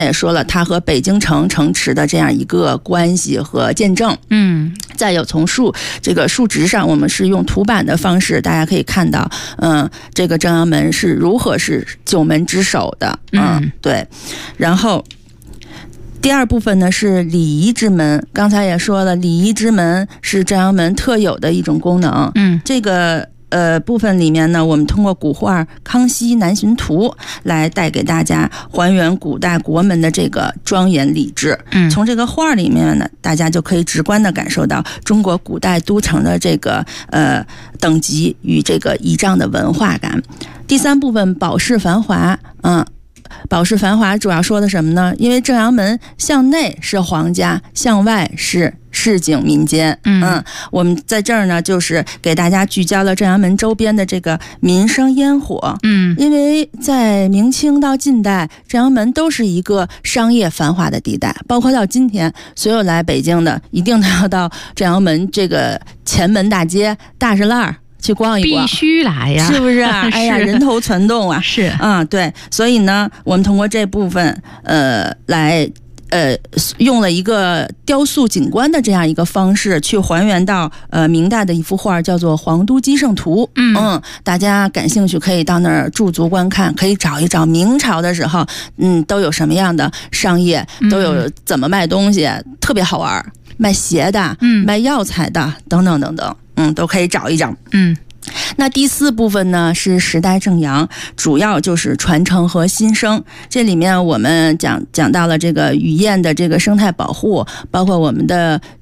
也说了，它和北京城城池的这样一个关系和见证。再有从这个数值上，我们是用图版的方式，大家可以看到，这个正阳门是如何是九门之首的。对。然后第二部分呢是礼仪之门，刚才也说了，礼仪之门是正阳门特有的一种功能。这个部分里面呢，我们通过古画《康熙南巡图》来带给大家还原古代国门的这个庄严礼制。从这个画里面呢，大家就可以直观的感受到中国古代都城的这个等级与这个仪仗的文化感。第三部分宝饰繁华，宝饰繁华主要说的什么呢？因为正阳门向内是皇家，向外是市井民间。我们在这儿呢，就是给大家聚焦了正阳门周边的这个民生烟火。因为在明清到近代，正阳门都是一个商业繁华的地带，包括到今天，所有来北京的一定都要到正阳门这个前门大街、大栅栏去逛一逛， 必须来呀， 是不是？哎呀，人头攒动啊！ 是对，所以呢，我们通过这部分来用了一个雕塑景观的这样一个方式，去还原到明代的一幅画，叫做《皇都基圣图》。大家感兴趣可以到那儿驻足观看，可以找一找明朝的时候，都有什么样的商业，都有怎么卖东西，特别好玩，卖鞋的，卖药材的，等等等等。都可以找一找。那第四部分呢是时代正阳，主要就是传承和新生。这里面我们讲到了这个雨燕的这个生态保护，包括我们的